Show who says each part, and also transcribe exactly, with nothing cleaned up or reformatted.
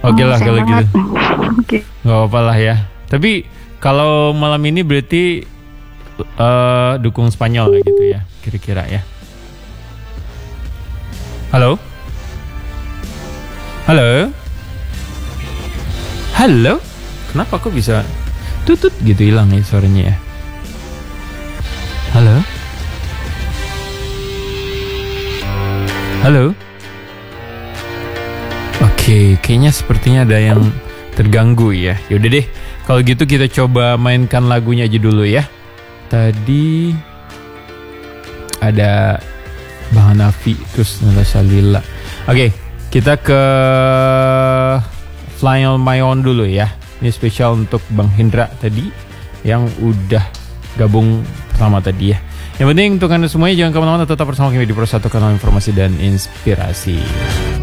Speaker 1: Oke lah
Speaker 2: sayang
Speaker 1: kalau gitu.
Speaker 2: banget. Oke.
Speaker 1: Gak apa-apa lah ya. Tapi kalau malam ini berarti uh, dukung Spanyol lah gitu ya, kira-kira ya. Halo? Halo? Halo? Kenapa kok bisa tutut gitu hilang ya suaranya ya? Halo? Halo? Oke, kayaknya sepertinya ada yang terganggu ya. Yaudah deh, kalau gitu kita coba mainkan lagunya aja dulu ya. Tadi ada Bang Hanafi, terus Natasha Lila. Oke, kita ke Flying on My Own dulu ya. Ini spesial untuk Bang Hendra tadi yang udah gabung pertama tadi ya. Yang penting untuk Anda semuanya jangan kemana-mana, tetap bersama kami di Pro satu Kanal Informasi dan Inspirasi.